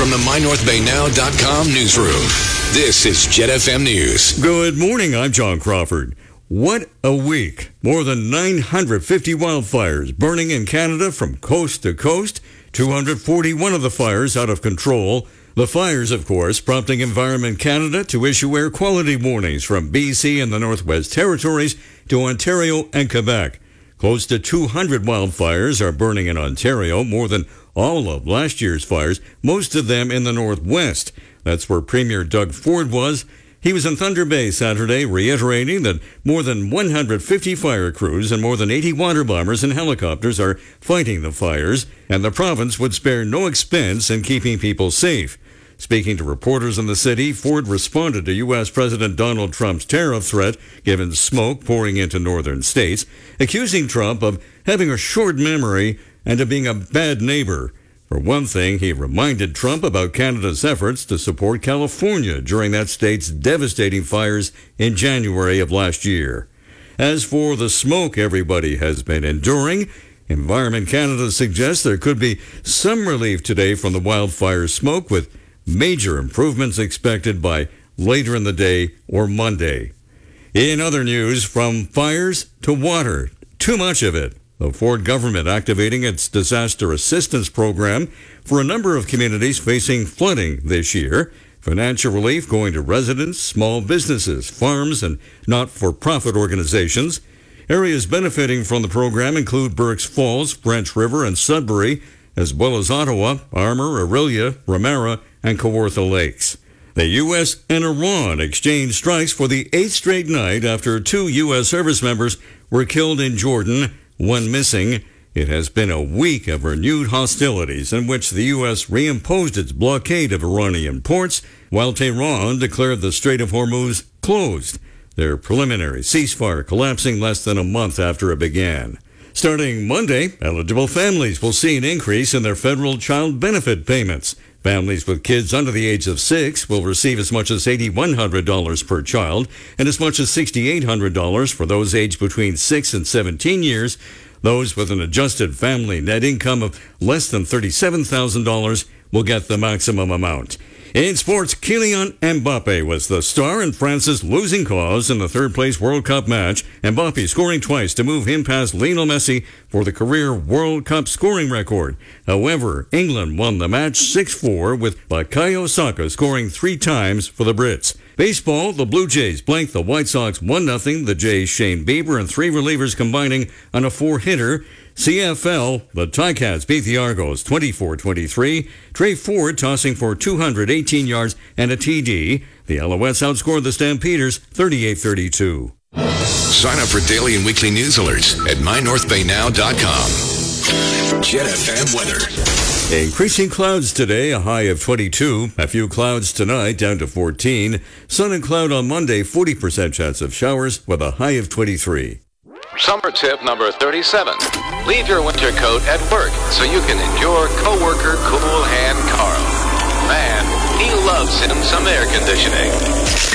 from the MyNorthBayNow.com newsroom. This is Jet FM News. Good morning, I'm John Crawford. What a week. More than 950 wildfires burning in Canada from coast to coast. 241 of the fires out of control. The fires, of course, prompting Environment Canada to issue air quality warnings from BC and the Northwest Territories to Ontario and Quebec. Close to 200 wildfires are burning in Ontario, more than all of last year's fires, most of them in the Northwest. That's where Premier Doug Ford was. He was in Thunder Bay Saturday, reiterating that more than 150 fire crews and more than 80 water bombers and helicopters are fighting the fires, and the province would spare no expense in keeping people safe. Speaking to reporters in the city, Ford responded to U.S. President Donald Trump's tariff threat, given smoke pouring into northern states, accusing Trump of having a short memory and of being a bad neighbor. For one thing, he reminded Trump about Canada's efforts to support California during that state's devastating fires in January of last year. As for the smoke everybody has been enduring, Environment Canada suggests there could be some relief today from the wildfire smoke, with major improvements expected by later in the day or Monday. In other news, from fires to water, too much of it. The Ford government activating its disaster assistance program for a number of communities facing flooding this year. Financial relief going to residents, small businesses, farms, and not-for-profit organizations. Areas benefiting from the program include Burkes Falls, French River, and Sudbury, as well as Ottawa, Armour, Orillia, Ramara, and Kawartha Lakes. The U.S. and Iran exchanged strikes for the 8th straight night after 2 U.S. service members were killed in Jordan, one missing. It has been a week of renewed hostilities in which the U.S. reimposed its blockade of Iranian ports, while Tehran declared the Strait of Hormuz closed, their preliminary ceasefire collapsing less than a month after it began. Starting Monday, eligible families will see an increase in their federal child benefit payments. Families with kids under the age of 6 will receive as much as $8,100 per child and as much as $6,800 for those aged between 6 and 17 years. Those with an adjusted family net income of less than $37,000 will get the maximum amount. In sports, Kylian Mbappe was the star in France's losing cause in the third-place World Cup match. Mbappe scoring twice to move him past Lionel Messi for the career World Cup scoring record. However, England won the match 6-4 with Bukayo Saka scoring 3 times for the Brits. Baseball, the Blue Jays blanked the White Sox 1-0. The Jays' Shane Bieber and 3 relievers combining on a 4-hitter. CFL, the Ticats beat the Argos 24-23. Trey Ford tossing for 218 yards and a TD. The Alouettes outscored the Stampeders 38-32. Sign up for daily and weekly news alerts at MyNorthBayNow.com. Jet FM weather. Increasing clouds today, a high of 22. A few clouds tonight, down to 14. Sun and cloud on Monday, 40% chance of showers with a high of 23. Summer tip number 37. Leave your winter coat at work so you can endure coworker Cool Hand Carl. Man, he loves him some air conditioning.